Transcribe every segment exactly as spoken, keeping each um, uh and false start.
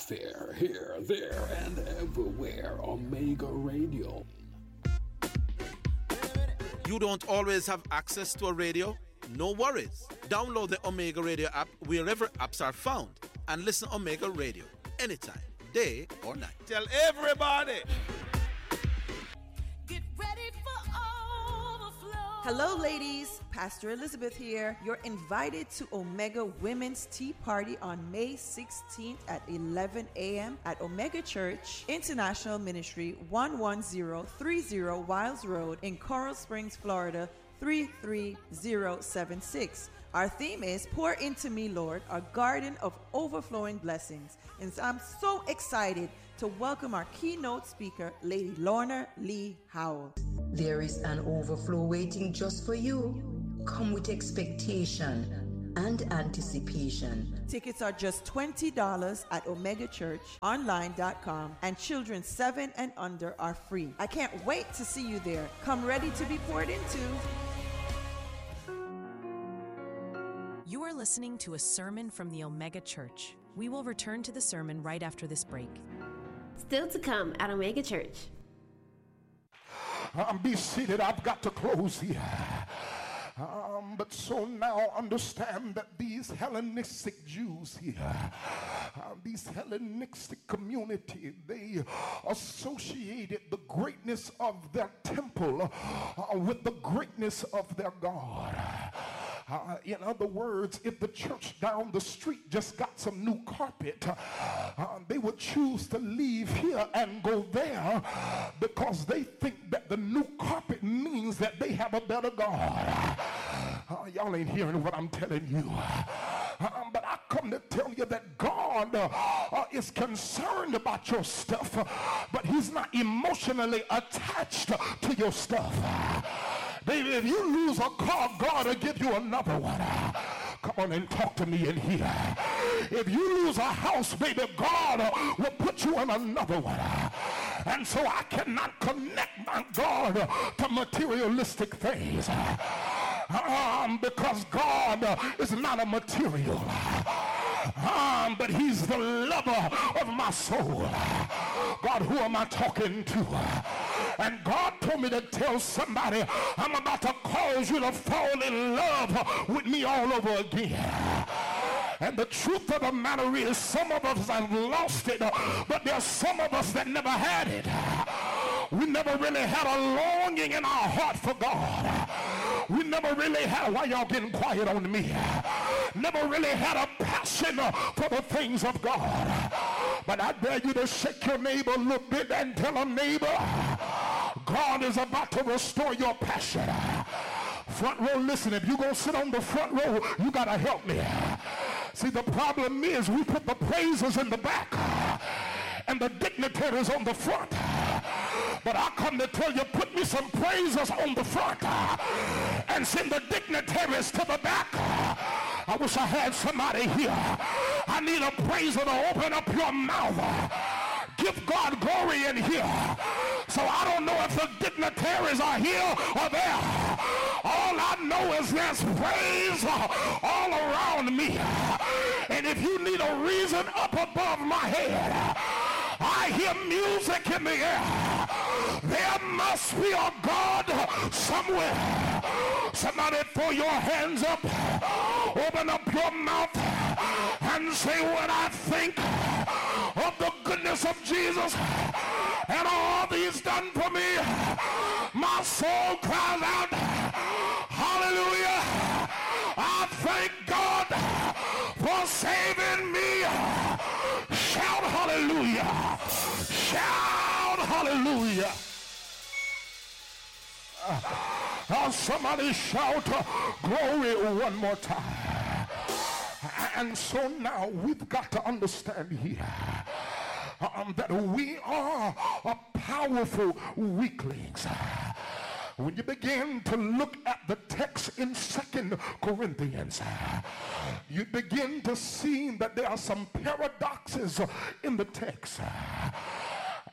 atmosphere, here, there, and everywhere. Omega Radio. You don't always have access to a radio? No worries. Download the Omega Radio app wherever apps are found and listen to Omega Radio anytime, day or night. Tell everybody. Get ready for overflow. Hello, ladies. Pastor Elizabeth here. You're invited to Omega Women's Tea Party on May sixteenth at eleven a.m. at Omega Church International Ministry, one one zero three zero Wiles Road in Coral Springs, Florida, three three zero seven six. Our theme is Pour Into Me, Lord, a garden of overflowing blessings. And so I'm so excited to welcome our keynote speaker, Lady Lorna Lee Howell. There is an overflow waiting just for you. Come with expectation and anticipation. Tickets are just twenty dollars at omega church online dot com, and children seven and under are free. I can't wait to see you there. Come ready to be poured into. You are listening to a sermon from the Omega Church. We will return to the sermon right after this break. Still to come at Omega Church. Um, be seated. I've got to close here. Um, but so now understand that these Hellenistic Jews here, uh, these Hellenistic community, they associated the greatness of their temple uh, with the greatness of their God. Uh, in other words, if the church down the street just got some new carpet, uh, they would choose to leave here and go there because they think that the new carpet means that they have a better God. Uh, y'all ain't hearing what I'm telling you. Uh, but I come to tell you that God uh, uh, is concerned about your stuff, uh, but he's not emotionally attached uh, to your stuff. Uh, baby, if you lose a car, God will give you another one. Uh, come on and talk to me in here. If you lose a house, baby, God uh, will put you in another one. Uh, and so I cannot connect my God uh, to materialistic things. Uh, Um, because God uh, is not a material, um, but he's the lover of my soul. God, who am I talking to? And God told me to tell somebody, I'm about to cause you to fall in love with me all over again. And the truth of the matter is, some of us have lost it, but there's some of us that never had it. We never really had a longing in our heart for God. We never really had, why y'all getting quiet on me? Never really had a passion for the things of God. But I dare you to shake your neighbor a little bit and tell them, neighbor, God is about to restore your passion. Front row, listen, if you're going to sit on the front row, you got to help me. See, the problem is we put the praisers in the back and the dignitaries on the front. But I come to tell you, put me some praisers on the front and send the dignitaries to the back. I wish I had somebody here. I need a praiser to open up your mouth. Give God glory in here. So I don't know if the dignitaries are here or there. All I know is there's praise all around me. And if you need a reason up above my head, I hear music in the air. There must be a God somewhere. Somebody throw your hands up, open up your mouth, and say, when I think of the goodness of Jesus and all he's done for me, my soul cries out, hallelujah. I thank God for saving me. Shout hallelujah. Shout hallelujah. Uh, somebody shout uh, glory one more time. And so now we've got to understand here um, that we are a powerful weaklings. When you begin to look at the text in Second Corinthians, you begin to see that there are some paradoxes in the text.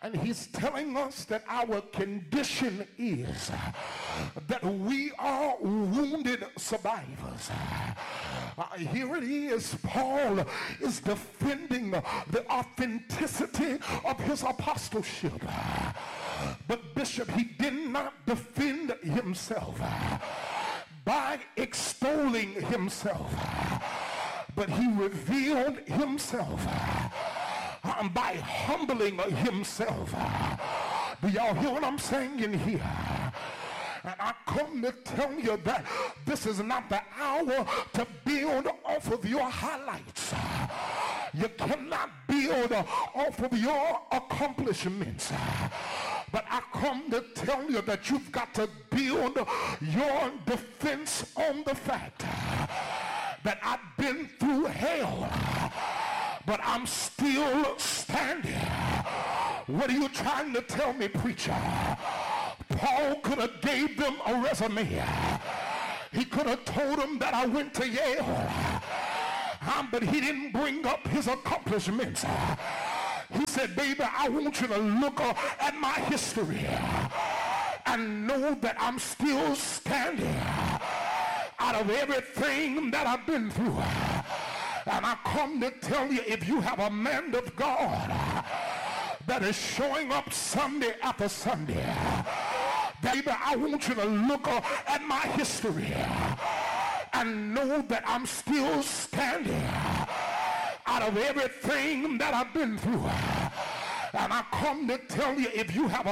And he's telling us that our condition is that we are wounded survivors. Uh, here it is. Paul is defending the authenticity of his apostleship. But Bishop, he did not defend himself by extolling himself, but he revealed himself uh, by humbling himself. Do y'all hear what I'm saying in here? And I come to tell you that this is not the hour to build off of your highlights. You cannot build off of your accomplishments. But I come to tell you that you've got to build your defense on the fact that I've been through hell, but I'm still standing. What are you trying to tell me, preacher? Paul could have gave them a resume. He could have told them that I went to Yale, um, but he didn't bring up his accomplishments. He said, baby, I want you to look uh, at my history and know that I'm still standing out of everything that I've been through. And I come to tell you, if you have a man of God that is showing up Sunday after Sunday, baby, I want you to look uh, at my history and know that I'm still standing out of everything that I've been through. And I come to tell you, if you have a